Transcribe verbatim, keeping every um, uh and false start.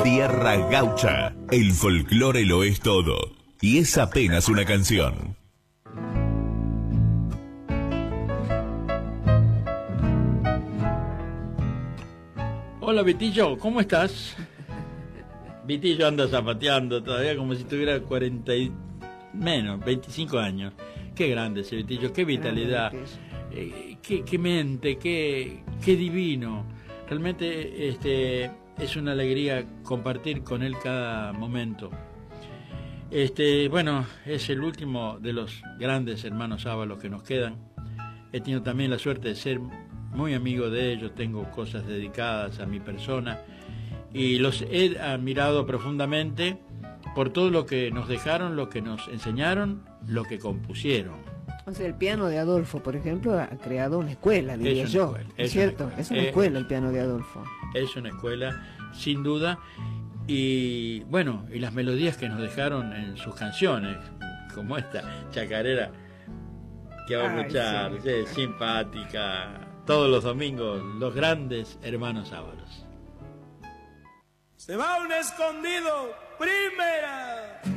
Tierra Gaucha. El folclore lo es todo. Y es apenas una canción. Hola Vitillo, ¿cómo estás? Vitillo anda zapateando todavía como si tuviera cuarenta y menos, veinticinco años. Qué grande ese Vitillo, qué vitalidad, eh, qué, qué mente, qué, qué divino. Realmente este, es una alegría compartir con él cada momento. Este, bueno, es el último de los grandes hermanos Ábalos que nos quedan. He tenido también la suerte de ser muy amigo de ellos, tengo cosas dedicadas a mi persona y los he admirado profundamente por todo lo que nos dejaron, lo que nos enseñaron, lo que compusieron. O sea, el piano de Adolfo, por ejemplo, ha creado una escuela, diría Es una yo. escuela, ¿Es es cierto? una Es una escuela. escuela Es- el piano de Adolfo. Es una escuela, sin duda, y bueno, y las melodías que nos dejaron en sus canciones, como esta chacarera que vamos a Ay, escuchar, sí. sí, simpática, todos los domingos, los grandes hermanos Ábalos. Se va un escondido, primera.